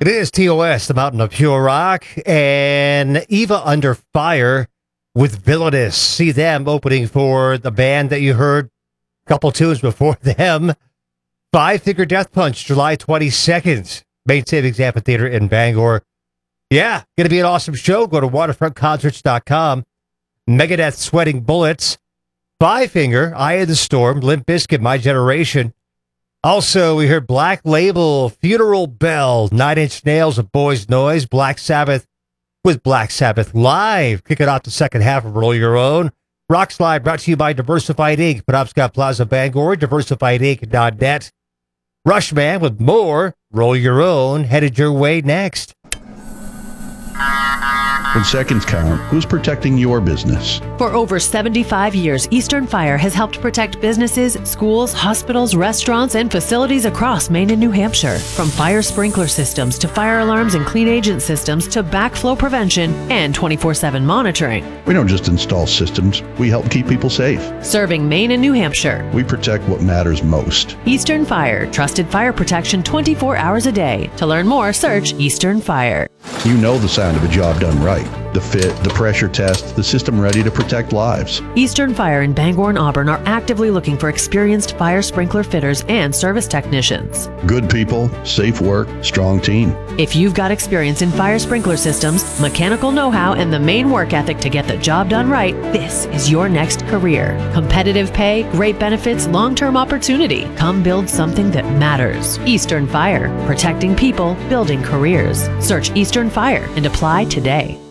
It is TOS, the Mountain of Pure Rock, and Eva Under Fire with Villainous. See them opening for the band that you heard a couple tunes before them. Five Finger Death Punch, July 22nd, Main Savings Amphitheater in Bangor. Yeah, going to be an awesome show. Go to waterfrontconcerts.com. Megadeth, Sweating Bullets. Five Finger, Eye of the Storm, Limp Bizkit, My Generation. Also, we heard Black Label, Funeral Bell, Nine Inch Nails, A Boy's Noise, Black Sabbath with Black Sabbath Live. Kicking off the second half of Roll Your Own. Rock Slide brought to you by Diversified Inc., Penobscot Plaza, Bangor, diversifiedinc.net. Rushman with more Roll Your Own, headed your way next. When seconds count, who's protecting your business? For over 75 years, Eastern Fire has helped protect businesses, schools, hospitals, restaurants, and facilities across Maine and New Hampshire. From fire sprinkler systems to fire alarms and clean agent systems to backflow prevention and 24/7 monitoring. We don't just install systems, we help keep people safe. Serving Maine and New Hampshire. We protect what matters most. Eastern Fire, trusted fire protection 24 hours a day. To learn more, search Eastern Fire. You know the sound of a job done right. The fit, the pressure test, the system ready to protect lives. Eastern Fire in Bangor and Auburn are actively looking for experienced fire sprinkler fitters and service technicians. Good people, safe work, strong team. If you've got experience in fire sprinkler systems, mechanical know-how, and the main work ethic to get the job done right, this is your next career. Competitive pay, great benefits, long-term opportunity. Come build something that matters. Eastern Fire, protecting people, building careers. Search Eastern Fire and apply today.